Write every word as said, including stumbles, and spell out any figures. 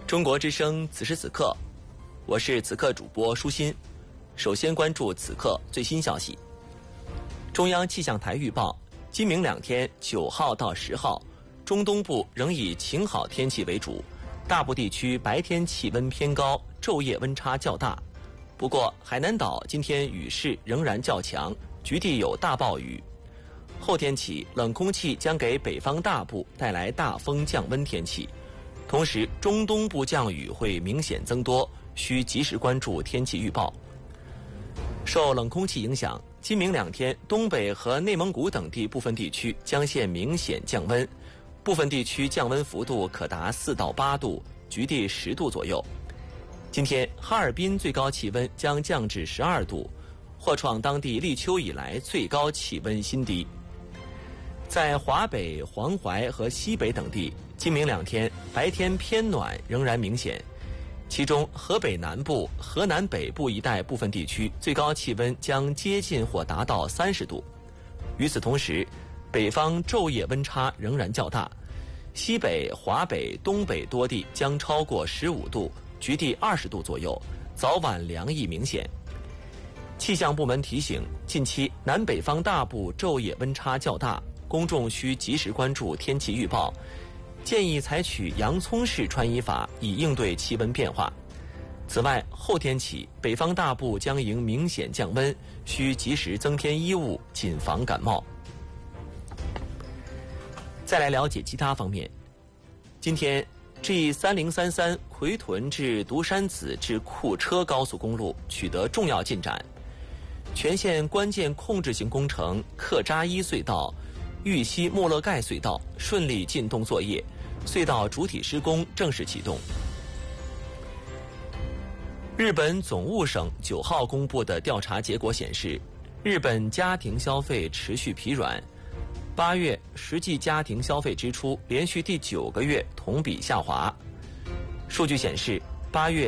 中国之声此时此刻，我是此刻主播舒心。首先关注此刻最新消息。中央气象台预报，今明两天九号到十号，中东部仍以晴好天气为主，大部地区白天气温偏高，昼夜温差较大。不过海南岛今天雨势仍然较强，局地有大暴雨。后天起，冷空气将给北方大部带来大风降温天气，同时中东部降雨会明显增多，需及时关注天气预报。受冷空气影响，今明两天东北和内蒙古等地部分地区将现明显降温，部分地区降温幅度可达四到八度，局地十度左右。今天哈尔滨最高气温将降至十二度，或创当地立秋以来最高气温新低。在华北、黄淮和西北等地，今明两天白天偏暖仍然明显，其中河北南部、河南北部一带部分地区最高气温将接近或达到三十度。与此同时，北方昼夜温差仍然较大，西北、华北、东北多地将超过十五度，局地二十度左右，早晚凉意明显。气象部门提醒，近期南北方大部昼夜温差较大，公众需及时关注天气预报，建议采取洋葱式穿衣法以应对气温变化。此外，后天起北方大部将迎明显降温，需及时增添衣物，谨防感冒。再来了解其他方面。今天 G 三零三三奎屯至独山子至库车高速公路取得重要进展，全线关键控制性工程克扎伊隧道、玉溪莫勒盖隧道顺利进洞作业，隧道主体施工正式启动。日本总务省九号公布的调查结果显示，日本家庭消费持续疲软，八月实际家庭消费支出连续第九个月同比下滑。数据显示，八月